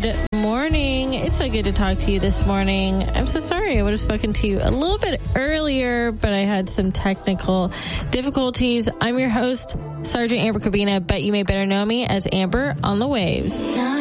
Good morning. It's so good to talk to you this morning. I'm so sorry. I would have spoken to you a little bit earlier, but I had some technical difficulties. I'm your host, Sergeant Amber Cabina, but you may better know me as Amber on the Waves.